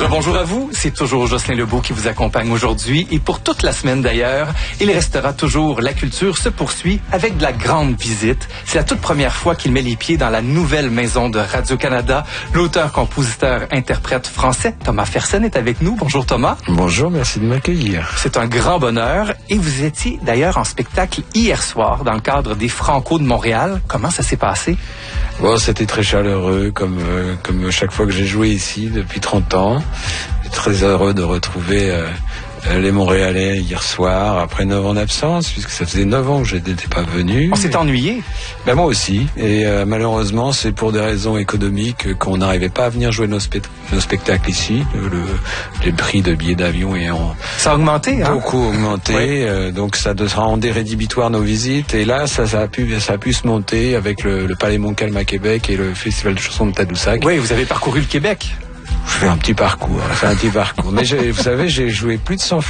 Rebonjour à vous, c'est toujours Jocelyn Lebeau qui vous accompagne aujourd'hui et pour toute la semaine d'ailleurs, il restera toujours La Culture se poursuit avec de la grande visite. C'est la toute première fois qu'il met les pieds dans la nouvelle maison de Radio-Canada. L'auteur, compositeur, interprète français Thomas Fersen est avec nous. Bonjour Thomas. Bonjour, merci de m'accueillir. C'est un grand bonheur et vous étiez d'ailleurs en spectacle hier soir dans le cadre des Franco de Montréal. Comment ça s'est passé? Bon, c'était très chaleureux comme chaque fois que j'ai joué ici depuis 30 ans. Très heureux de retrouver les Montréalais hier soir, après 9 ans d'absence, puisque ça faisait 9 ans que je n'étais pas venu. On s'est ennuyé. Ben moi aussi, et malheureusement c'est pour des raisons économiques qu'on n'arrivait pas à venir jouer nos spectacles ici. Les prix de billets d'avion ça a augmenté, hein? Beaucoup augmenté, oui. Donc ça rendait rédhibitoire nos visites, et là ça a pu se monter avec le Palais Montcalm à Québec et le Festival de chansons de Tadoussac. Oui, vous avez parcouru le Québec. Je fais un petit parcours. Mais vous savez, j'ai joué plus de 100